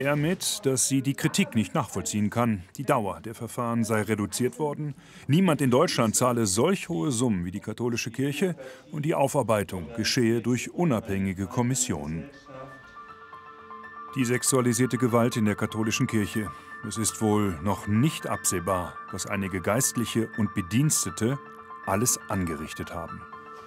Er mit, dass sie die Kritik nicht nachvollziehen kann. Die Dauer der Verfahren sei reduziert worden. Niemand in Deutschland zahle solch hohe Summen wie die katholische Kirche und die Aufarbeitung geschehe durch unabhängige Kommissionen. Die sexualisierte Gewalt in der katholischen Kirche. Es ist wohl noch nicht absehbar, was einige Geistliche und Bedienstete alles angerichtet haben.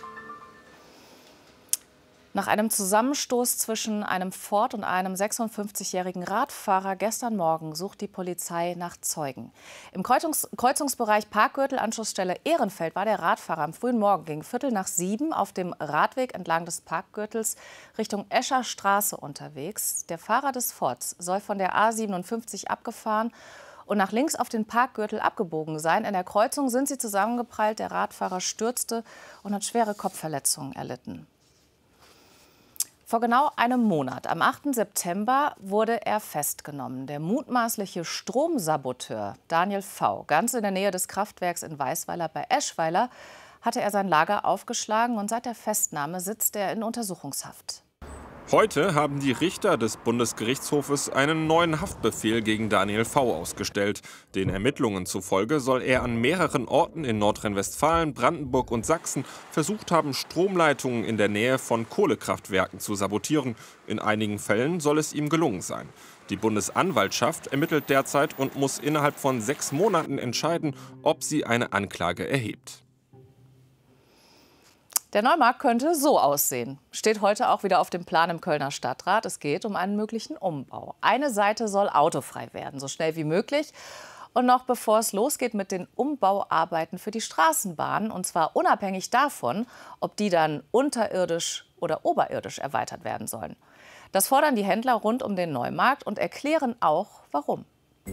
Nach einem Zusammenstoß zwischen einem Ford und einem 56-jährigen Radfahrer gestern Morgen sucht die Polizei nach Zeugen. Im Kreuzungsbereich Parkgürtel, Anschlussstelle Ehrenfeld, war der Radfahrer am frühen Morgen gegen 6:45 auf dem Radweg entlang des Parkgürtels Richtung Escher Straße unterwegs. Der Fahrer des Fords soll von der A57 abgefahren und nach links auf den Parkgürtel abgebogen sein. In der Kreuzung sind sie zusammengeprallt. Der Radfahrer stürzte und hat schwere Kopfverletzungen erlitten. Vor genau einem Monat, am 8. September, wurde er festgenommen. Der mutmaßliche Stromsaboteur Daniel V., ganz in der Nähe des Kraftwerks in Weisweiler bei Eschweiler, hatte er sein Lager aufgeschlagen und seit der Festnahme sitzt er in Untersuchungshaft. Heute haben die Richter des Bundesgerichtshofes einen neuen Haftbefehl gegen Daniel V. ausgestellt. Den Ermittlungen zufolge soll er an mehreren Orten in Nordrhein-Westfalen, Brandenburg und Sachsen versucht haben, Stromleitungen in der Nähe von Kohlekraftwerken zu sabotieren. In einigen Fällen soll es ihm gelungen sein. Die Bundesanwaltschaft ermittelt derzeit und muss innerhalb von 6 Monaten entscheiden, ob sie eine Anklage erhebt. Der Neumarkt könnte so aussehen. Steht heute auch wieder auf dem Plan im Kölner Stadtrat. Es geht um einen möglichen Umbau. Eine Seite soll autofrei werden, so schnell wie möglich. Und noch bevor es losgeht mit den Umbauarbeiten für die Straßenbahn. Und zwar unabhängig davon, ob die dann unterirdisch oder oberirdisch erweitert werden sollen. Das fordern die Händler rund um den Neumarkt und erklären auch, warum.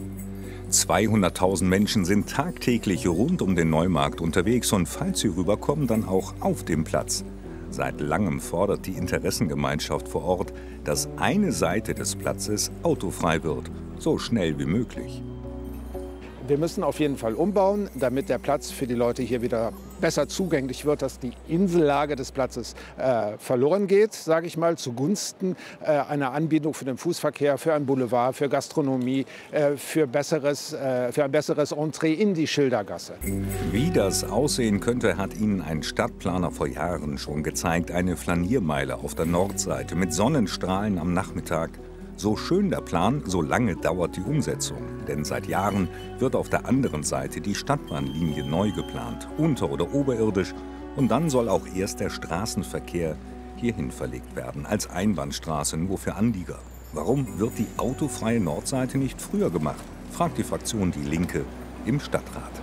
200.000 Menschen sind tagtäglich rund um den Neumarkt unterwegs und falls sie rüberkommen, dann auch auf dem Platz. Seit langem fordert die Interessengemeinschaft vor Ort, dass eine Seite des Platzes autofrei wird, so schnell wie möglich. Wir müssen auf jeden Fall umbauen, damit der Platz für die Leute hier wieder besser zugänglich wird, dass die Insellage des Platzes verloren geht, sage ich mal, zugunsten einer Anbindung für den Fußverkehr, für einen Boulevard, für Gastronomie, für ein besseres Entree in die Schildergasse. Wie das aussehen könnte, hat Ihnen ein Stadtplaner vor Jahren schon gezeigt. Eine Flaniermeile auf der Nordseite mit Sonnenstrahlen am Nachmittag. So schön der Plan, so lange dauert die Umsetzung. Denn seit Jahren wird auf der anderen Seite die Stadtbahnlinie neu geplant, unter- oder oberirdisch. Und dann soll auch erst der Straßenverkehr hierhin verlegt werden, als Einbahnstraße nur für Anlieger. Warum wird die autofreie Nordseite nicht früher gemacht, fragt die Fraktion Die Linke im Stadtrat.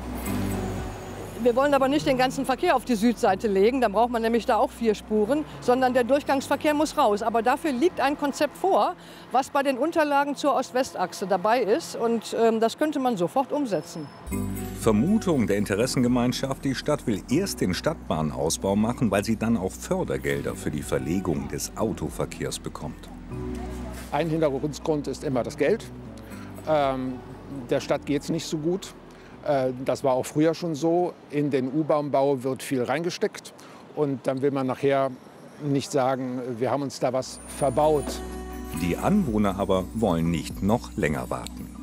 Wir wollen aber nicht den ganzen Verkehr auf die Südseite legen, dann braucht man nämlich da auch 4 Spuren, sondern der Durchgangsverkehr muss raus. Aber dafür liegt ein Konzept vor, was bei den Unterlagen zur Ost-West-Achse dabei ist und das könnte man sofort umsetzen. Vermutung der Interessengemeinschaft, die Stadt will erst den Stadtbahnausbau machen, weil sie dann auch Fördergelder für die Verlegung des Autoverkehrs bekommt. Ein Hintergrund ist immer das Geld. Der Stadt geht es nicht so gut. Das war auch früher schon so. In den U-Bahn-Bau wird viel reingesteckt. Und dann will man nachher nicht sagen, wir haben uns da was verbaut. Die Anwohner aber wollen nicht noch länger warten.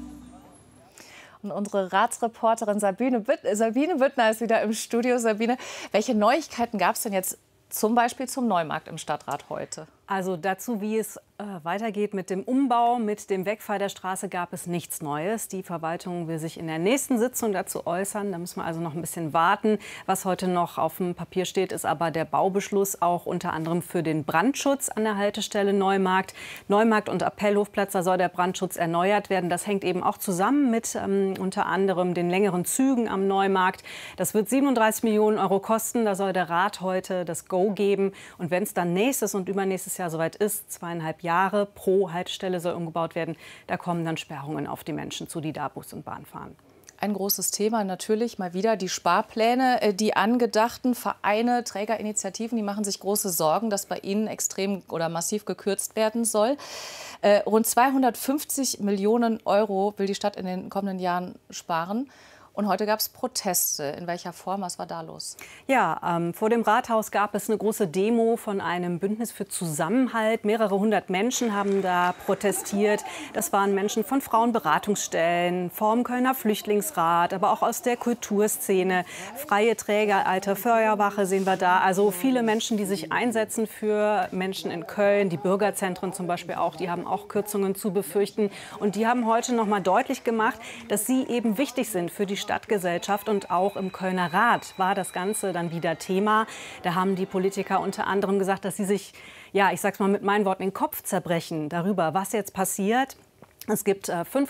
Und unsere Ratsreporterin Sabine Büttner ist wieder im Studio. Sabine, welche Neuigkeiten gab es denn jetzt zum Beispiel zum Neumarkt im Stadtrat heute? Also dazu, wie es weitergeht mit dem Umbau, mit dem Wegfall der Straße, gab es nichts Neues. Die Verwaltung will sich in der nächsten Sitzung dazu äußern. Da müssen wir also noch ein bisschen warten. Was heute noch auf dem Papier steht, ist aber der Baubeschluss auch unter anderem für den Brandschutz an der Haltestelle Neumarkt. Neumarkt und Appellhofplatz, da soll der Brandschutz erneuert werden. Das hängt eben auch zusammen mit unter anderem den längeren Zügen am Neumarkt. Das wird 37 Millionen Euro kosten. Da soll der Rat heute das Go geben. Und wenn es dann nächstes und übernächstes Jahr soweit ist, 2,5 Jahre pro Haltestelle soll umgebaut werden, da kommen dann Sperrungen auf die Menschen zu, die da Bus und Bahn fahren. Ein großes Thema natürlich mal wieder die Sparpläne. Die angedachten Vereine, Trägerinitiativen, die machen sich große Sorgen, dass bei ihnen extrem oder massiv gekürzt werden soll. Rund 250 Millionen Euro will die Stadt in den kommenden Jahren sparen. Und heute gab es Proteste. In welcher Form? Was war da los? Ja, vor dem Rathaus gab es eine große Demo von einem Bündnis für Zusammenhalt. Mehrere hundert Menschen haben da protestiert. Das waren Menschen von Frauenberatungsstellen, vom Kölner Flüchtlingsrat, aber auch aus der Kulturszene. Freie Träger, Alte Feuerwache sehen wir da. Also viele Menschen, die sich einsetzen für Menschen in Köln. Die Bürgerzentren zum Beispiel auch, die haben auch Kürzungen zu befürchten. Und die haben heute noch mal deutlich gemacht, dass sie eben wichtig sind für die Stadtgesellschaft. Und auch im Kölner Rat war das Ganze dann wieder Thema. Da haben die Politiker unter anderem gesagt, dass sie sich, ja, ich sag's mal mit meinen Worten, den Kopf zerbrechen darüber, was jetzt passiert. Es gibt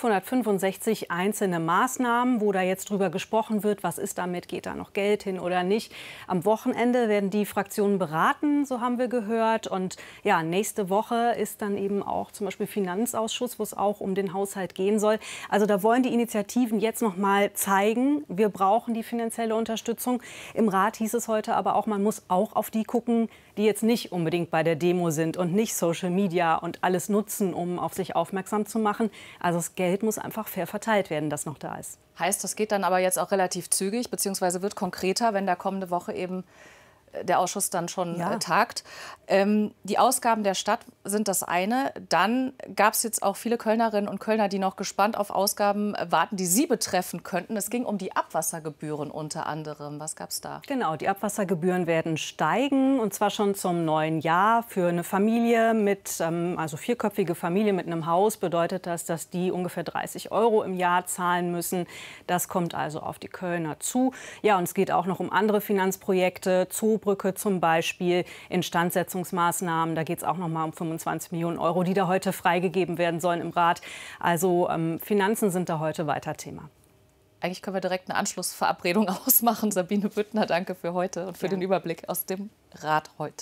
565 einzelne Maßnahmen, wo da jetzt drüber gesprochen wird, was ist damit, geht da noch Geld hin oder nicht. Am Wochenende werden die Fraktionen beraten, so haben wir gehört. Und ja, nächste Woche ist dann eben auch zum Beispiel Finanzausschuss, wo es auch um den Haushalt gehen soll. Also da wollen die Initiativen jetzt noch mal zeigen, wir brauchen die finanzielle Unterstützung. Im Rat hieß es heute aber auch, man muss auch auf die gucken, die jetzt nicht unbedingt bei der Demo sind und nicht Social Media und alles nutzen, um auf sich aufmerksam zu machen. Also das Geld muss einfach fair verteilt werden, das noch da ist. Heißt, das geht dann aber jetzt auch relativ zügig, beziehungsweise wird konkreter, wenn da kommende Woche eben der Ausschuss dann schon tagt. Die Ausgaben der Stadt sind das eine. Dann gab es jetzt auch viele Kölnerinnen und Kölner, die noch gespannt auf Ausgaben warten, die sie betreffen könnten. Es ging um die Abwassergebühren unter anderem. Was gab es da? Genau, die Abwassergebühren werden steigen, und zwar schon zum neuen Jahr. Für eine Familie mit, also vierköpfige Familie mit einem Haus bedeutet das, dass die ungefähr 30 € im Jahr zahlen müssen. Das kommt also auf die Kölner zu. Ja, und es geht auch noch um andere Finanzprojekte, Zoobrücke zum Beispiel, Instandsetzungsmaßnahmen. Da geht es auch noch mal um 25 Millionen €, die da heute freigegeben werden sollen im Rat. Also Finanzen sind da heute weiter Thema. Eigentlich können wir direkt eine Anschlussverabredung ausmachen. Sabine Büttner, danke für heute und für den Überblick aus dem Rat heute.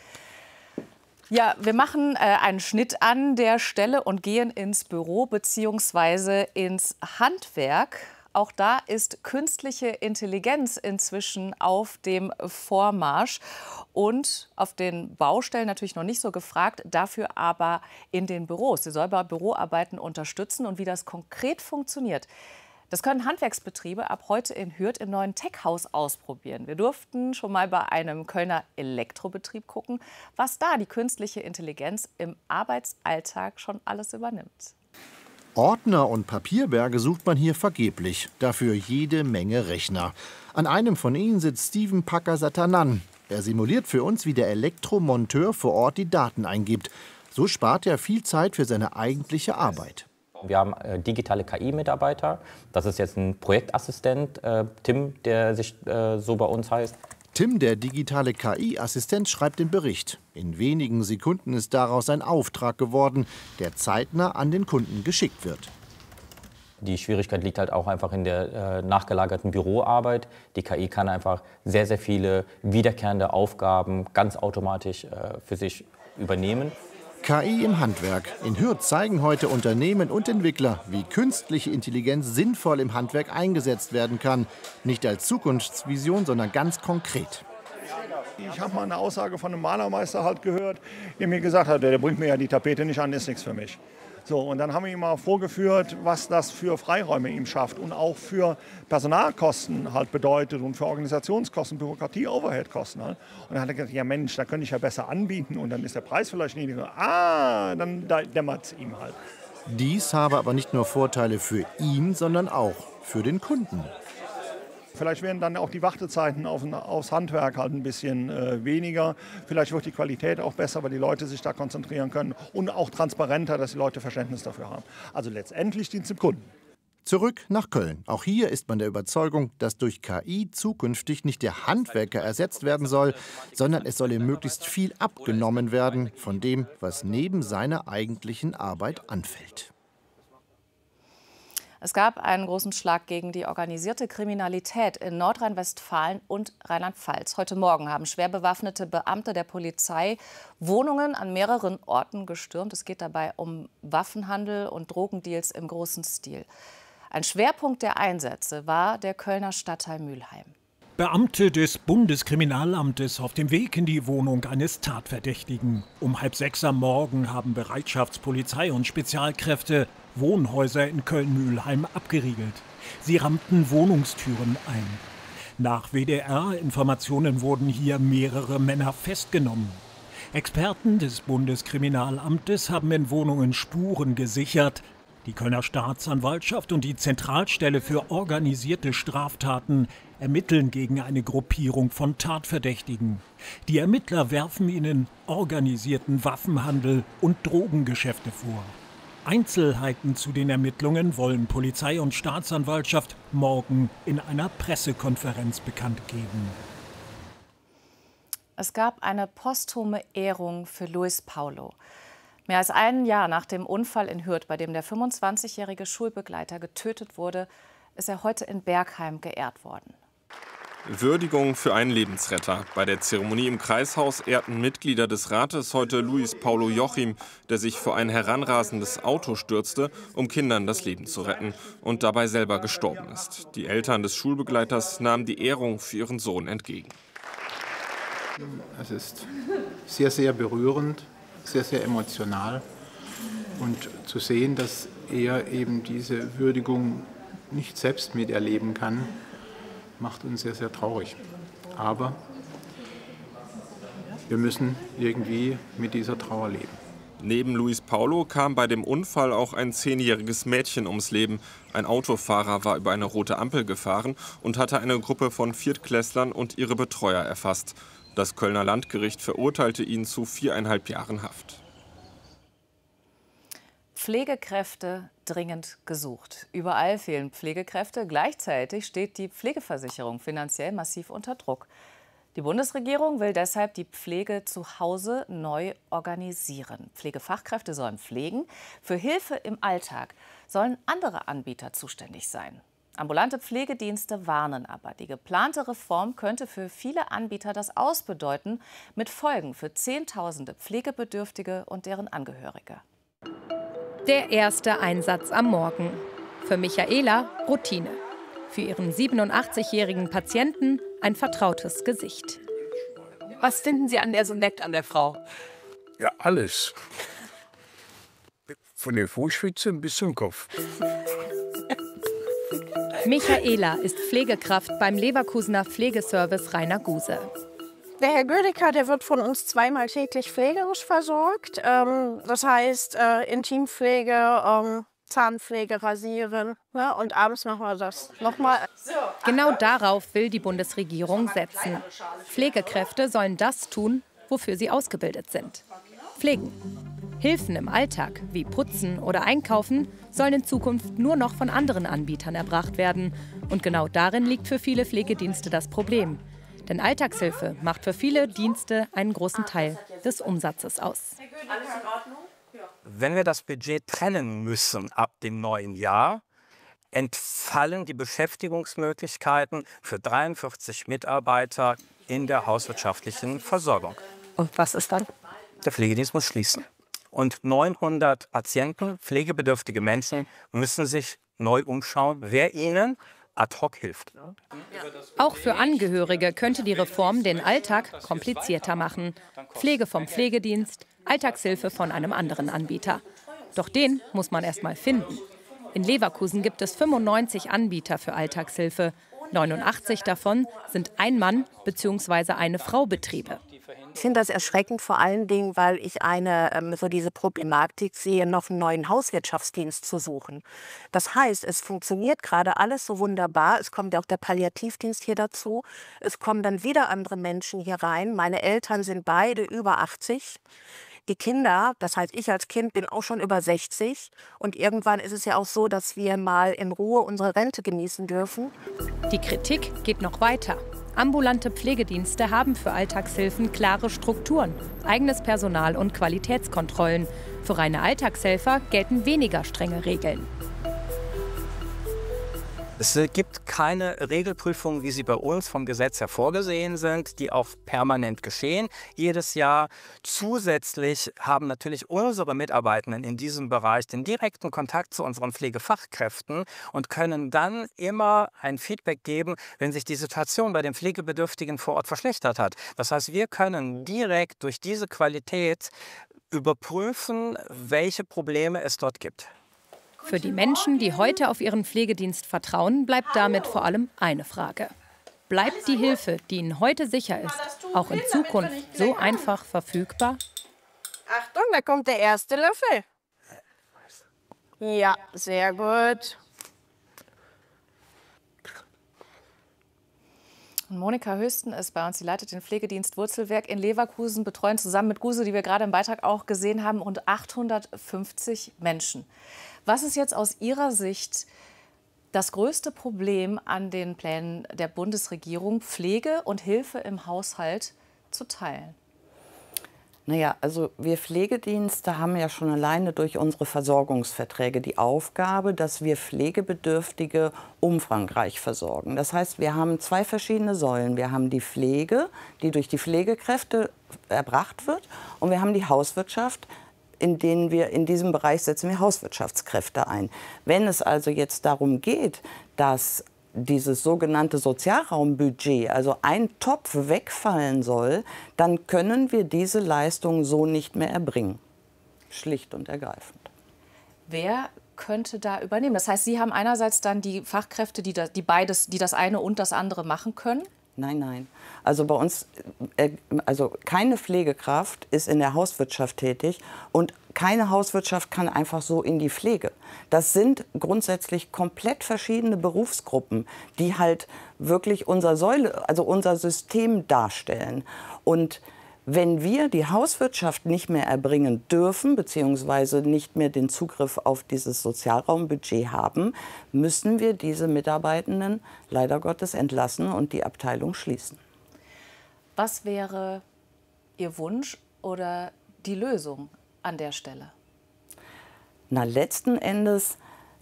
Ja, wir machen einen Schnitt an der Stelle und gehen ins Büro bzw. ins Handwerk. Auch da ist künstliche Intelligenz inzwischen auf dem Vormarsch und auf den Baustellen natürlich noch nicht so gefragt, dafür aber in den Büros. Sie soll bei Büroarbeiten unterstützen, und wie das konkret funktioniert, das können Handwerksbetriebe ab heute in Hürth im neuen Tech-Haus ausprobieren. Wir durften schon mal bei einem Kölner Elektrobetrieb gucken, was da die künstliche Intelligenz im Arbeitsalltag schon alles übernimmt. Ordner und Papierberge sucht man hier vergeblich, dafür jede Menge Rechner. An einem von ihnen sitzt Steven Packer-Satanan. Er simuliert für uns, wie der Elektromonteur vor Ort die Daten eingibt. So spart er viel Zeit für seine eigentliche Arbeit. Wir haben digitale KI-Mitarbeiter. Das ist jetzt ein Projektassistent, Tim, der sich so bei uns heißt. Tim, der digitale KI-Assistent, schreibt den Bericht. In wenigen Sekunden ist daraus ein Auftrag geworden, der zeitnah an den Kunden geschickt wird. Die Schwierigkeit liegt halt auch einfach in der nachgelagerten Büroarbeit. Die KI kann einfach sehr, sehr viele wiederkehrende Aufgaben ganz automatisch für sich übernehmen. KI im Handwerk. In Hürth zeigen heute Unternehmen und Entwickler, wie künstliche Intelligenz sinnvoll im Handwerk eingesetzt werden kann. Nicht als Zukunftsvision, sondern ganz konkret. Ich habe mal eine Aussage von einem Malermeister halt gehört, der mir gesagt hat, der bringt mir ja die Tapete nicht an, ist nichts für mich. So, und dann haben wir ihm mal vorgeführt, was das für Freiräume ihm schafft und auch für Personalkosten halt bedeutet und für Organisationskosten, Bürokratie, Overheadkosten. Halt. Und dann hat er gesagt, ja Mensch, da könnte ich ja besser anbieten und dann ist der Preis vielleicht niedriger. Dann dämmert es ihm halt. Dies habe aber nicht nur Vorteile für ihn, sondern auch für den Kunden. Vielleicht werden dann auch die Wartezeiten aufs Handwerk halt ein bisschen weniger. Vielleicht wird die Qualität auch besser, weil die Leute sich da konzentrieren können. Und auch transparenter, dass die Leute Verständnis dafür haben. Also letztendlich dient es dem Kunden. Zurück nach Köln. Auch hier ist man der Überzeugung, dass durch KI zukünftig nicht der Handwerker ersetzt werden soll, sondern es soll ihm möglichst viel abgenommen werden von dem, was neben seiner eigentlichen Arbeit anfällt. Es gab einen großen Schlag gegen die organisierte Kriminalität in Nordrhein-Westfalen und Rheinland-Pfalz. Heute Morgen haben schwer bewaffnete Beamte der Polizei Wohnungen an mehreren Orten gestürmt. Es geht dabei um Waffenhandel und Drogendeals im großen Stil. Ein Schwerpunkt der Einsätze war der Kölner Stadtteil Mülheim. Beamte des Bundeskriminalamtes auf dem Weg in die Wohnung eines Tatverdächtigen. Um 5:30 am Morgen haben Bereitschaftspolizei und Spezialkräfte Wohnhäuser in Köln-Mülheim abgeriegelt. Sie rammten Wohnungstüren ein. Nach WDR-Informationen wurden hier mehrere Männer festgenommen. Experten des Bundeskriminalamtes haben in Wohnungen Spuren gesichert. Die Kölner Staatsanwaltschaft und die Zentralstelle für organisierte Straftaten ermitteln gegen eine Gruppierung von Tatverdächtigen. Die Ermittler werfen ihnen organisierten Waffenhandel und Drogengeschäfte vor. Einzelheiten zu den Ermittlungen wollen Polizei und Staatsanwaltschaft morgen in einer Pressekonferenz bekannt geben. Es gab eine posthume Ehrung für Luis Paulo. Mehr als ein Jahr nach dem Unfall in Hürth, bei dem der 25-jährige Schulbegleiter getötet wurde, ist er heute in Bergheim geehrt worden. Würdigung für einen Lebensretter. Bei der Zeremonie im Kreishaus ehrten Mitglieder des Rates heute Luis Paulo Jochim, der sich vor ein heranrasendes Auto stürzte, um Kindern das Leben zu retten und dabei selber gestorben ist. Die Eltern des Schulbegleiters nahmen die Ehrung für ihren Sohn entgegen. Es ist sehr, sehr berührend, sehr, sehr emotional. Und zu sehen, dass er eben diese Würdigung nicht selbst miterleben kann, macht uns sehr, sehr traurig. Aber wir müssen irgendwie mit dieser Trauer leben. Neben Luis Paulo kam bei dem Unfall auch ein 10-jähriges Mädchen ums Leben. Ein Autofahrer war über eine rote Ampel gefahren und hatte eine Gruppe von Viertklässlern und ihre Betreuer erfasst. Das Kölner Landgericht verurteilte ihn zu 4,5 Jahren Haft. Pflegekräfte dringend gesucht. Überall fehlen Pflegekräfte. Gleichzeitig steht die Pflegeversicherung finanziell massiv unter Druck. Die Bundesregierung will deshalb die Pflege zu Hause neu organisieren. Pflegefachkräfte sollen pflegen. Für Hilfe im Alltag sollen andere Anbieter zuständig sein. Ambulante Pflegedienste warnen aber. Die geplante Reform könnte für viele Anbieter das Aus bedeuten, mit Folgen für Zehntausende Pflegebedürftige und deren Angehörige. Der erste Einsatz am Morgen. Für Michaela Routine. Für ihren 87-jährigen Patienten ein vertrautes Gesicht. Was finden Sie an der so nett an der Frau? Ja, alles. Von der Fußspitze bis zum Kopf. Michaela ist Pflegekraft beim Leverkusener Pflegeservice Rainer Guse. Der Herr Gödecker, der wird von uns zweimal täglich pflegerisch versorgt. Das heißt Intimpflege, Zahnpflege, Rasieren. Ja, und abends machen wir das nochmal. Genau darauf will die Bundesregierung setzen. Pflegekräfte sollen das tun, wofür sie ausgebildet sind. Pflegen. Hilfen im Alltag, wie Putzen oder Einkaufen, sollen in Zukunft nur noch von anderen Anbietern erbracht werden. Und genau darin liegt für viele Pflegedienste das Problem. Denn Alltagshilfe macht für viele Dienste einen großen Teil des Umsatzes aus. Wenn wir das Budget trennen müssen ab dem neuen Jahr, entfallen die Beschäftigungsmöglichkeiten für 43 Mitarbeiter in der hauswirtschaftlichen Versorgung. Und was ist dann? Der Pflegedienst muss schließen. Und 900 Patienten, pflegebedürftige Menschen, müssen sich neu umschauen, wer ihnen ad hoc hilft. Auch für Angehörige könnte die Reform den Alltag komplizierter machen. Pflege vom Pflegedienst, Alltagshilfe von einem anderen Anbieter. Doch den muss man erst mal finden. In Leverkusen gibt es 95 Anbieter für Alltagshilfe. 89 davon sind Ein-Mann- bzw. Eine-Frau-Betriebe. Ich finde das erschreckend, vor allen Dingen, weil ich diese Problematik sehe, noch einen neuen Hauswirtschaftsdienst zu suchen. Das heißt, es funktioniert gerade alles so wunderbar. Es kommt auch der Palliativdienst hier dazu. Es kommen dann wieder andere Menschen hier rein. Meine Eltern sind beide über 80. Die Kinder, das heißt, ich als Kind bin auch schon über 60. Und irgendwann ist es ja auch so, dass wir mal in Ruhe unsere Rente genießen dürfen. Die Kritik geht noch weiter. Ambulante Pflegedienste haben für Alltagshilfen klare Strukturen, eigenes Personal und Qualitätskontrollen. Für reine Alltagshelfer gelten weniger strenge Regeln. Es gibt keine Regelprüfungen, wie sie bei uns vom Gesetz her vorgesehen sind, die auch permanent geschehen. Jedes Jahr zusätzlich haben natürlich unsere Mitarbeitenden in diesem Bereich den direkten Kontakt zu unseren Pflegefachkräften und können dann immer ein Feedback geben, wenn sich die Situation bei den Pflegebedürftigen vor Ort verschlechtert hat. Das heißt, wir können direkt durch diese Qualität überprüfen, welche Probleme es dort gibt. Für die Menschen, die heute auf ihren Pflegedienst vertrauen, bleibt damit vor allem eine Frage. Bleibt die Hilfe, die ihnen heute sicher ist, auch in Zukunft so einfach verfügbar? Achtung, da kommt der erste Löffel. Ja, sehr gut. Und Monika Höchsten ist bei uns, sie leitet den Pflegedienst Wurzelwerk in Leverkusen, betreuen zusammen mit Guse, die wir gerade im Beitrag auch gesehen haben, rund 850 Menschen. Was ist jetzt aus Ihrer Sicht das größte Problem an den Plänen der Bundesregierung, Pflege und Hilfe im Haushalt zu teilen? Naja, also wir Pflegedienste haben ja schon alleine durch unsere Versorgungsverträge die Aufgabe, dass wir Pflegebedürftige umfangreich versorgen. Das heißt, wir haben zwei verschiedene Säulen. Wir haben die Pflege, die durch die Pflegekräfte erbracht wird, und wir haben die Hauswirtschaft, in diesem Bereich setzen wir Hauswirtschaftskräfte ein. Wenn es also jetzt darum geht, dass dieses sogenannte Sozialraumbudget, also ein Topf wegfallen soll, dann können wir diese Leistungen so nicht mehr erbringen. Schlicht und ergreifend. Wer könnte da übernehmen? Das heißt, Sie haben einerseits dann die Fachkräfte, die das eine und das andere machen können? Nein, nein. Also bei uns, also keine Pflegekraft ist in der Hauswirtschaft tätig und keine Hauswirtschaft kann einfach so in die Pflege. Das sind grundsätzlich komplett verschiedene Berufsgruppen, die halt wirklich unser System darstellen. Und wenn wir die Hauswirtschaft nicht mehr erbringen dürfen, beziehungsweise nicht mehr den Zugriff auf dieses Sozialraumbudget haben, müssen wir diese Mitarbeitenden leider Gottes entlassen und die Abteilung schließen. Was wäre Ihr Wunsch oder die Lösung an der Stelle? Na, letzten Endes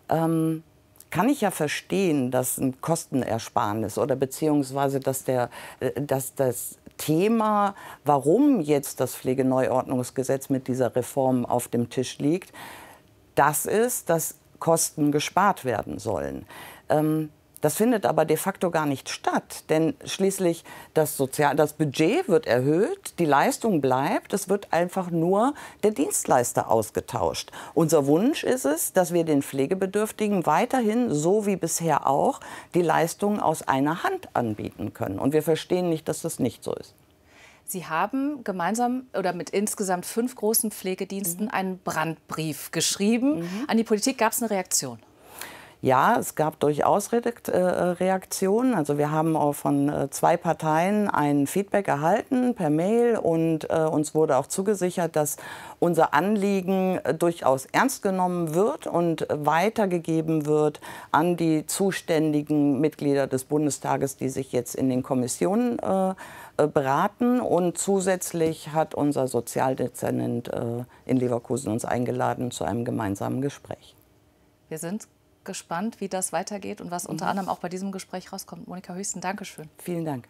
kann ich ja verstehen, dass ein Kostenersparnis oder beziehungsweise dass das Thema, warum jetzt das Pflegeneuordnungsgesetz mit dieser Reform auf dem Tisch liegt, das ist, dass Kosten gespart werden sollen. Das findet aber de facto gar nicht statt, denn schließlich das Budget wird erhöht, die Leistung bleibt, es wird einfach nur der Dienstleister ausgetauscht. Unser Wunsch ist es, dass wir den Pflegebedürftigen weiterhin, so wie bisher auch, die Leistungen aus einer Hand anbieten können. Und wir verstehen nicht, dass das nicht so ist. Sie haben gemeinsam oder mit insgesamt 5 großen Pflegediensten einen Brandbrief geschrieben. An die Politik gab es eine Reaktion? Ja, es gab durchaus Reaktionen. Also wir haben auch von 2 Parteien ein Feedback erhalten per Mail und uns wurde auch zugesichert, dass unser Anliegen durchaus ernst genommen wird und weitergegeben wird an die zuständigen Mitglieder des Bundestages, die sich jetzt in den Kommissionen beraten. Und zusätzlich hat unser Sozialdezernent in Leverkusen uns eingeladen zu einem gemeinsamen Gespräch. Wir sind gespannt, wie das weitergeht und was unter anderem auch bei diesem Gespräch rauskommt. Monika Höchsten, Dankeschön. Vielen Dank.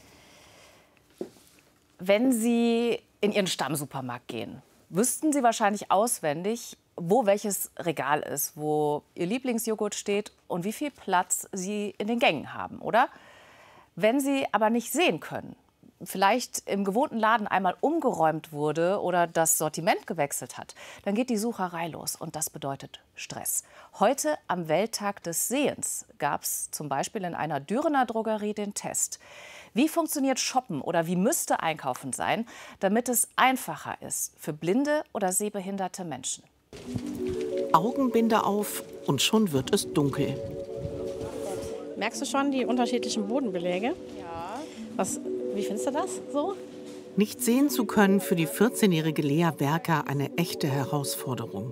Wenn Sie in Ihren Stammsupermarkt gehen, wüssten Sie wahrscheinlich auswendig, wo welches Regal ist, wo Ihr Lieblingsjoghurt steht und wie viel Platz Sie in den Gängen haben, oder? Wenn Sie aber nicht sehen können, vielleicht im gewohnten Laden einmal umgeräumt wurde oder das Sortiment gewechselt hat, dann geht die Sucherei los und das bedeutet Stress. Heute am Welttag des Sehens gab es zum Beispiel in einer Dürener Drogerie den Test. Wie funktioniert Shoppen oder wie müsste Einkaufen sein, damit es einfacher ist für blinde oder sehbehinderte Menschen? Augenbinde auf und schon wird es dunkel. Merkst du schon die unterschiedlichen Bodenbeläge? Ja. Wie findest du das so? Nicht sehen zu können für die 14-jährige Lea Werker eine echte Herausforderung.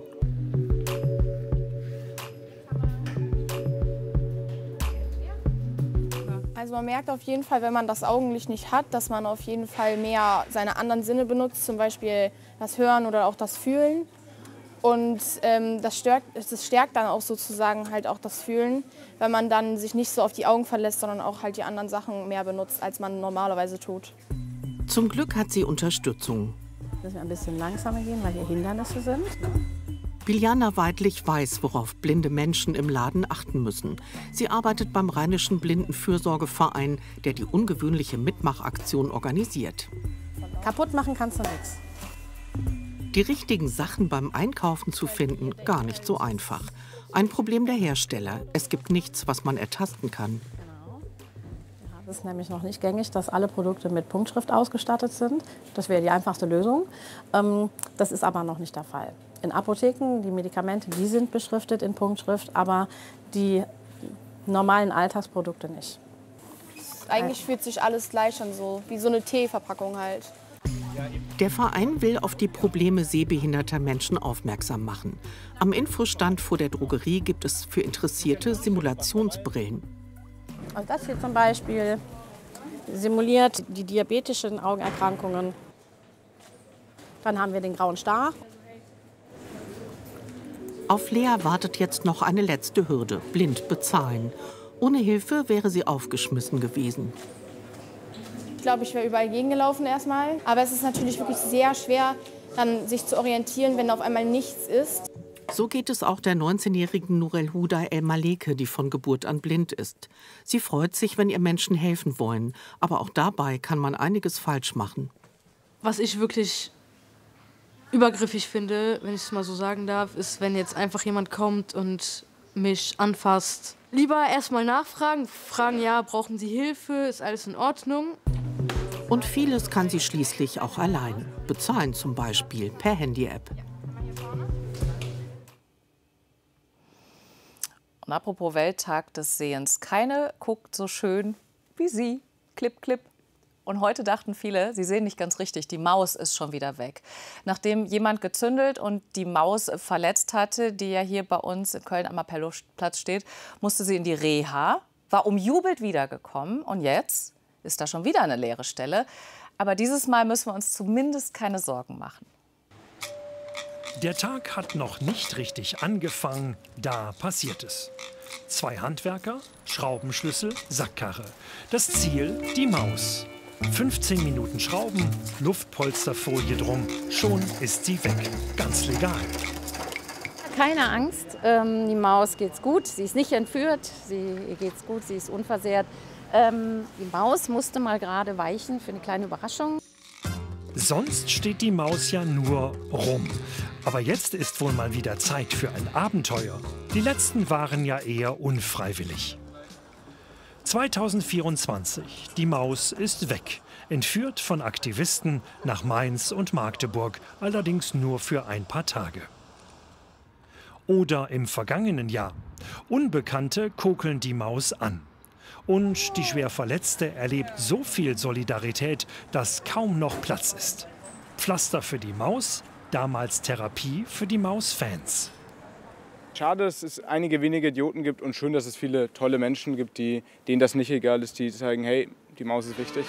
Also man merkt auf jeden Fall, wenn man das Augenlicht nicht hat, dass man auf jeden Fall mehr seine anderen Sinne benutzt, zum Beispiel das Hören oder auch das Fühlen. Und das stärkt dann auch sozusagen halt auch das Fühlen, wenn man dann sich nicht so auf die Augen verlässt, sondern auch halt die anderen Sachen mehr benutzt, als man normalerweise tut. Zum Glück hat sie Unterstützung. Müssen wir ein bisschen langsamer gehen, weil hier Hindernisse sind. Biljana Weidlich weiß, worauf blinde Menschen im Laden achten müssen. Sie arbeitet beim Rheinischen Blindenfürsorgeverein, der die ungewöhnliche Mitmachaktion organisiert. Kaputt machen kannst du nichts. Die richtigen Sachen beim Einkaufen zu finden, gar nicht so einfach. Ein Problem der Hersteller. Es gibt nichts, was man ertasten kann. Es ist nämlich noch nicht gängig, dass alle Produkte mit Punktschrift ausgestattet sind. Das wäre die einfachste Lösung. Das ist aber noch nicht der Fall. In Apotheken, die Medikamente, die sind beschriftet in Punktschrift, aber die normalen Alltagsprodukte nicht. Eigentlich fühlt sich alles gleich an, so wie so eine Teeverpackung halt. Der Verein will auf die Probleme sehbehinderter Menschen aufmerksam machen. Am Infostand vor der Drogerie gibt es für Interessierte Simulationsbrillen. Und das hier zum Beispiel simuliert die diabetischen Augenerkrankungen. Dann haben wir den grauen Star. Auf Lea wartet jetzt noch eine letzte Hürde: blind bezahlen. Ohne Hilfe wäre sie aufgeschmissen gewesen. Ich glaube, ich wäre überall gegengelaufen erstmal. Aber es ist natürlich wirklich sehr schwer, dann sich zu orientieren, wenn auf einmal nichts ist. So geht es auch der 19-jährigen Nurel Huda El Maleke, die von Geburt an blind ist. Sie freut sich, wenn ihr Menschen helfen wollen. Aber auch dabei kann man einiges falsch machen. Was ich wirklich übergriffig finde, wenn ich es mal so sagen darf, ist, wenn jetzt einfach jemand kommt und mich anfasst. Lieber erstmal nachfragen, fragen, ja, brauchen Sie Hilfe, ist alles in Ordnung? Und vieles kann sie schließlich auch allein. Bezahlen zum Beispiel per Handy-App. Und apropos Welttag des Sehens. Keine guckt so schön wie sie. Klipp, klipp. Und heute dachten viele, sie sehen nicht ganz richtig, die Maus ist schon wieder weg. Nachdem jemand gezündelt und die Maus verletzt hatte, die ja hier bei uns in Köln am Appellplatz steht, musste sie in die Reha, war umjubelt wiedergekommen. Und jetzt ist da schon wieder eine leere Stelle. Aber dieses Mal müssen wir uns zumindest keine Sorgen machen. Der Tag hat noch nicht richtig angefangen, da passiert es. 2 Handwerker, Schraubenschlüssel, Sackkarre. Das Ziel, die Maus. 15 Minuten Schrauben, Luftpolsterfolie drum, schon ist sie weg. Ganz legal. Keine Angst, die Maus geht's gut, sie ist nicht entführt, ihr geht's gut, sie ist unversehrt. Die Maus musste mal gerade weichen für eine kleine Überraschung. Sonst steht die Maus ja nur rum. Aber jetzt ist wohl mal wieder Zeit für ein Abenteuer. Die letzten waren ja eher unfreiwillig. 2024. Die Maus ist weg. Entführt von Aktivisten nach Mainz und Magdeburg, allerdings nur für ein paar Tage. Oder im vergangenen Jahr. Unbekannte kokeln die Maus an. Und die schwer Verletzte erlebt so viel Solidarität, dass kaum noch Platz ist. Pflaster für die Maus, damals Therapie für die Mausfans. Schade, dass es einige wenige Idioten gibt und schön, dass es viele tolle Menschen gibt, denen das nicht egal ist, die sagen, hey, die Maus ist wichtig.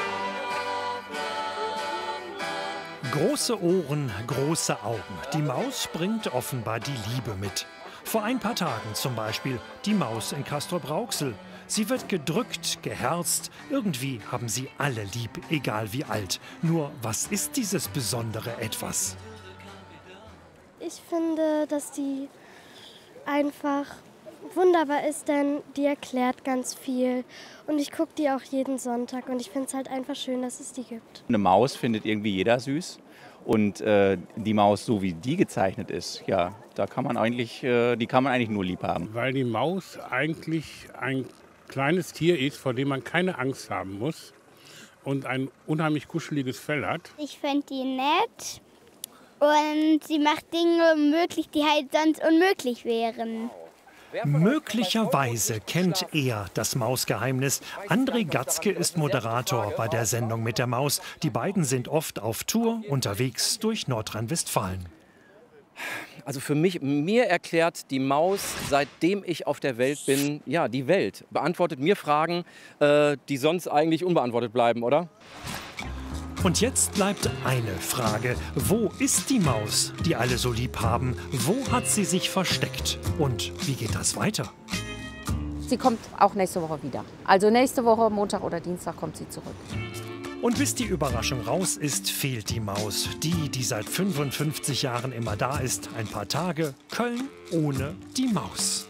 Große Ohren, große Augen. Die Maus bringt offenbar die Liebe mit. Vor ein paar Tagen zum Beispiel die Maus in Castrop-Rauxel. Sie wird gedrückt, geherzt. Irgendwie haben sie alle lieb, egal wie alt. Nur, was ist dieses besondere Etwas? Ich finde, dass die einfach wunderbar ist, denn die erklärt ganz viel. Und ich gucke die auch jeden Sonntag und ich finde es halt einfach schön, dass es die gibt. Eine Maus findet irgendwie jeder süß. Und die Maus, so wie die gezeichnet ist, ja, die kann man eigentlich nur lieb haben. Weil die Maus eigentlich ein kleines Tier ist, vor dem man keine Angst haben muss und ein unheimlich kuscheliges Fell hat. Ich finde die nett und sie macht Dinge möglich, die halt sonst unmöglich wären. Möglicherweise kennt er das Mausgeheimnis. André Gatzke ist Moderator bei der Sendung mit der Maus. Die beiden sind oft auf Tour unterwegs durch Nordrhein-Westfalen. Also mir erklärt die Maus, seitdem ich auf der Welt bin, ja, die Welt. Beantwortet mir Fragen, die sonst eigentlich unbeantwortet bleiben, oder? Und jetzt bleibt eine Frage. Wo ist die Maus, die alle so lieb haben? Wo hat sie sich versteckt? Und wie geht das weiter? Sie kommt auch nächste Woche wieder. Also nächste Woche, Montag oder Dienstag, kommt sie zurück. Und bis die Überraschung raus ist, fehlt die Maus. Die seit 55 Jahren immer da ist. Ein paar Tage Köln ohne die Maus.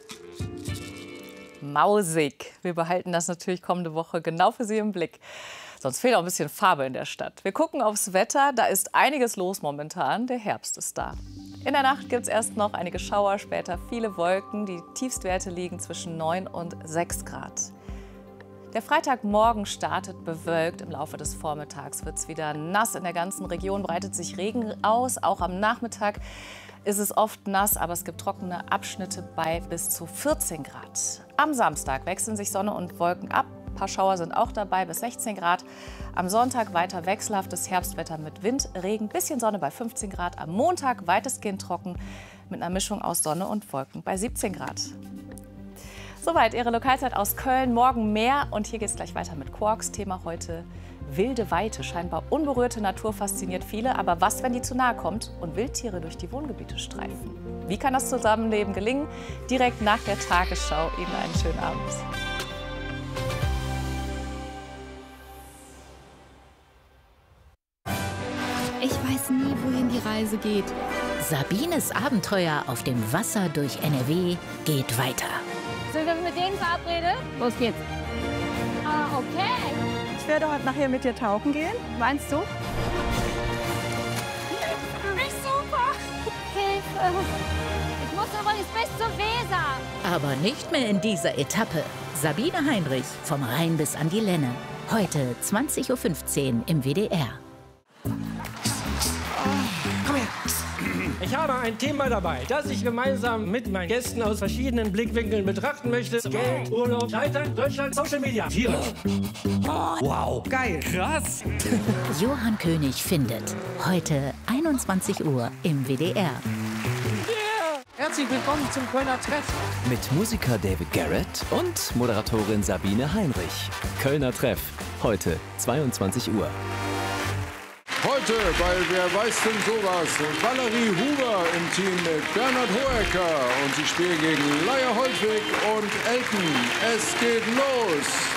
Mausig. Wir behalten das natürlich kommende Woche genau für Sie im Blick. Sonst fehlt auch ein bisschen Farbe in der Stadt. Wir gucken aufs Wetter. Da ist einiges los momentan. Der Herbst ist da. In der Nacht gibt es erst noch einige Schauer, später viele Wolken. Die Tiefstwerte liegen zwischen 9 und 6 Grad. Der Freitagmorgen startet bewölkt. Im Laufe des Vormittags wird es wieder nass. In der ganzen Region breitet sich Regen aus. Auch am Nachmittag ist es oft nass, aber es gibt trockene Abschnitte bei bis zu 14 Grad. Am Samstag wechseln sich Sonne und Wolken ab. Ein paar Schauer sind auch dabei, bis 16 Grad. Am Sonntag weiter wechselhaftes Herbstwetter mit Wind, Regen, bisschen Sonne bei 15 Grad. Am Montag weitestgehend trocken mit einer Mischung aus Sonne und Wolken bei 17 Grad. Soweit Ihre Lokalzeit aus Köln. Morgen mehr. Und hier geht es gleich weiter mit Quarks. Thema heute: wilde Weite. Scheinbar unberührte Natur fasziniert viele. Aber was, wenn die zu nahe kommt und Wildtiere durch die Wohngebiete streifen? Wie kann das Zusammenleben gelingen? Direkt nach der Tagesschau. Ihnen einen schönen Abend. Ich weiß nie, wohin die Reise geht. Sabines Abenteuer auf dem Wasser durch NRW geht weiter. Sind wir mit denen verabredet? Los geht's. Ah, okay. Ich werde heute nachher mit dir tauchen gehen. Meinst du? Nicht super. Hilfe. Ich muss übrigens bis zur Weser. Aber nicht mehr in dieser Etappe. Sabine Heinrich, vom Rhein bis an die Lenne. Heute 20:15 Uhr im WDR. Komm her. Ich habe ein Thema dabei, das ich gemeinsam mit meinen Gästen aus verschiedenen Blickwinkeln betrachten möchte. Geld, Urlaub, Scheitern, Deutschland, Social Media. Tiere. Wow, geil, krass. Johann König findet. Heute 21 Uhr im WDR. Herzlich willkommen zum Kölner Treff. Mit Musiker David Garrett und Moderatorin Sabine Heinrich. Kölner Treff. Heute 22 Uhr. Heute bei Wer weiß denn sowas? Valerie Huber im Team mit Bernhard Hoecker. Und sie spielen gegen Laia Holtwig und Elton. Es geht los!